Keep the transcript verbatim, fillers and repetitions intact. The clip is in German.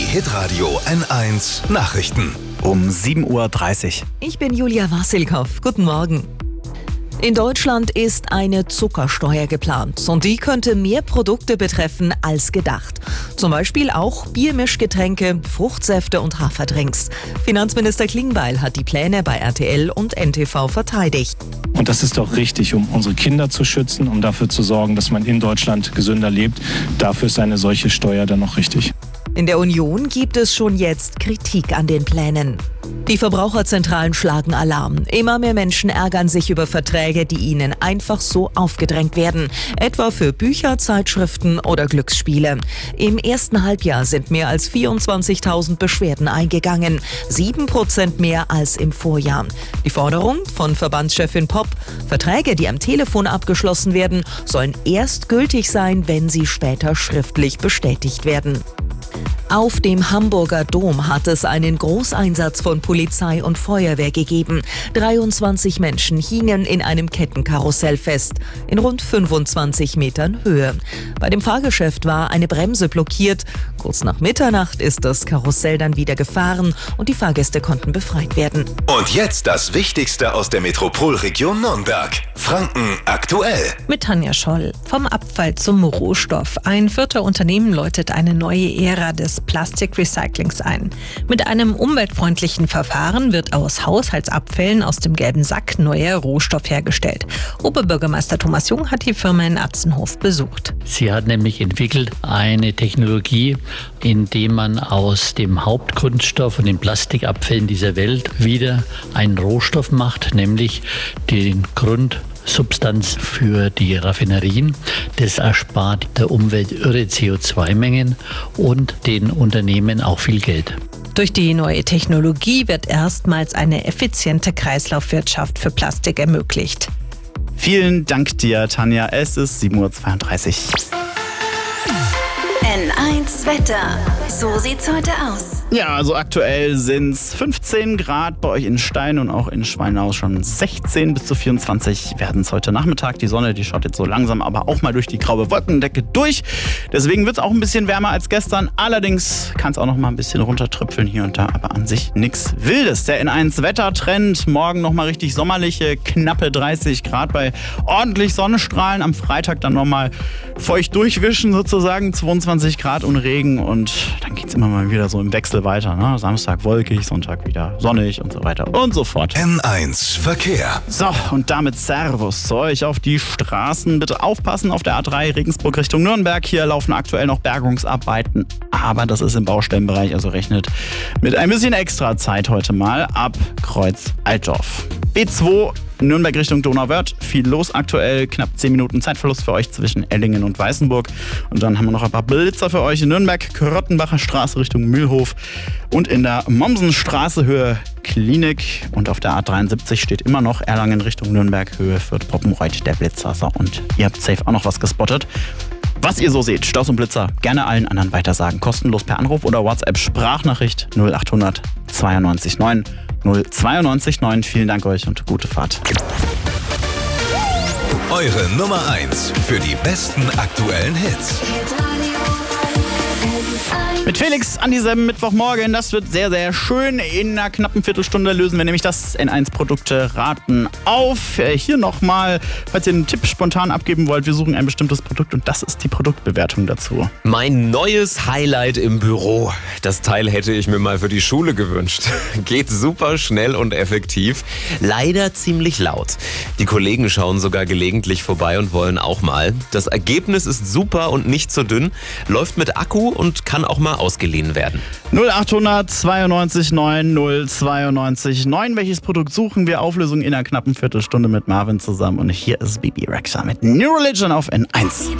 Hitradio N eins Nachrichten. Um sieben Uhr dreißig. Ich bin Julia Wassilkow. Guten Morgen. In Deutschland ist eine Zuckersteuer geplant und die könnte mehr Produkte betreffen als gedacht. Zum Beispiel auch Biermischgetränke, Fruchtsäfte und Haferdrinks. Finanzminister Klingbeil hat die Pläne bei R T L und N T V verteidigt. Und das ist doch richtig, um unsere Kinder zu schützen, um dafür zu sorgen, dass man in Deutschland gesünder lebt. Dafür ist eine solche Steuer dann noch richtig. In der Union gibt es schon jetzt Kritik an den Plänen. Die Verbraucherzentralen schlagen Alarm. Immer mehr Menschen ärgern sich über Verträge, die ihnen einfach so aufgedrängt werden. Etwa für Bücher, Zeitschriften oder Glücksspiele. Im ersten Halbjahr sind mehr als vierundzwanzigtausend Beschwerden eingegangen. Sieben Prozent mehr als im Vorjahr. Die Forderung von Verbandschefin Popp: Verträge, die am Telefon abgeschlossen werden, sollen erst gültig sein, wenn sie später schriftlich bestätigt werden. Auf dem Hamburger Dom hat es einen Großeinsatz von Polizei und Feuerwehr gegeben. dreiundzwanzig Menschen hingen in einem Kettenkarussell fest, in rund fünfundzwanzig Metern Höhe. Bei dem Fahrgeschäft war eine Bremse blockiert. Kurz nach Mitternacht ist das Karussell dann wieder gefahren und die Fahrgäste konnten befreit werden. Und jetzt das Wichtigste aus der Metropolregion Nürnberg. Franken aktuell. Mit Tanja Scholl. Vom Abfall zum Rohstoff. Ein vierter Unternehmen läutet eine neue Ära des Plastikrecyclings ein. Mit einem umweltfreundlichen Verfahren wird aus Haushaltsabfällen aus dem gelben Sack neuer Rohstoff hergestellt. Oberbürgermeister Thomas Jung hat die Firma in Atzenhof besucht. Sie hat nämlich entwickelt eine Technologie, in der man aus dem Hauptkunststoff und den Plastikabfällen dieser Welt wieder einen Rohstoff macht, nämlich den Grund Substanz für die Raffinerien. Das erspart der Umwelt irre C O zwei Mengen und den Unternehmen auch viel Geld. Durch die neue Technologie wird erstmals eine effiziente Kreislaufwirtschaft für Plastik ermöglicht. Vielen Dank dir, Tanja. Es ist sieben Uhr zweiunddreißig. N eins Wetter. So sieht's heute aus. Ja, also aktuell sind es fünfzehn Grad bei euch in Stein und auch in Schweinau schon sechzehn bis zu vierundzwanzig werden es heute Nachmittag. Die Sonne, die schaut jetzt so langsam aber auch mal durch die graue Wolkendecke durch. Deswegen wird es auch ein bisschen wärmer als gestern. Allerdings kann es auch noch mal ein bisschen runtertröpfeln hier und da, aber an sich nichts Wildes. Der N eins Wettertrend, morgen noch mal richtig sommerliche, knappe dreißig Grad bei ordentlich Sonnenstrahlen. Am Freitag dann noch mal feucht durchwischen sozusagen, zweiundzwanzig Grad und Regen und dann geht es immer mal wieder so im Wechsel weiter. Ne? Samstag wolkig, Sonntag wieder sonnig und so weiter und so fort. N eins Verkehr. So, und damit Servus zu euch auf die Straßen. Bitte aufpassen auf der A drei Regensburg Richtung Nürnberg. Hier laufen aktuell noch Bergungsarbeiten, aber das ist im Baustellenbereich, also rechnet mit ein bisschen extra Zeit heute mal ab Kreuz Altdorf. B zwei Nürnberg Richtung Donauwörth. Viel los aktuell. Knapp zehn Minuten Zeitverlust für euch zwischen Ellingen und Weißenburg. Und dann haben wir noch ein paar Blitzer für euch in Nürnberg. Krottenbacher Straße Richtung Mühlhof. Und in der Mommsenstraße Höhe Klinik. Und auf der A dreiundsiebzig steht immer noch Erlangen Richtung Nürnberg. Höhe Fürth-Poppenreuth der Blitzer. So, und ihr habt safe auch noch was gespottet. Was ihr so seht, Staus und Blitzer, gerne allen anderen weitersagen. Kostenlos per Anruf oder WhatsApp-Sprachnachricht null achthundert zweiundneunzig neun null zweiundneunzig neun. Vielen Dank euch und gute Fahrt. Eure Nummer eins für die besten aktuellen Hits. Mit Felix an diesem Mittwochmorgen, das wird sehr, sehr schön. In einer knappen Viertelstunde lösen wir nämlich das N eins Produkte raten auf. Hier nochmal, falls ihr einen Tipp spontan abgeben wollt, wir suchen ein bestimmtes Produkt und das ist die Produktbewertung dazu. Mein neues Highlight im Büro. Das Teil hätte ich mir mal für die Schule gewünscht. Geht super schnell und effektiv. Leider ziemlich laut. Die Kollegen schauen sogar gelegentlich vorbei und wollen auch mal. Das Ergebnis ist super und nicht so dünn, läuft mit Akku und kann auch mal ausgeliehen werden. null achthundert zweiundneunzig neun null zweiundneunzig neun. Welches Produkt suchen wir? Auflösung in einer knappen Viertelstunde mit Marvin zusammen. Und hier ist Bibi Rexha mit New Religion auf N eins.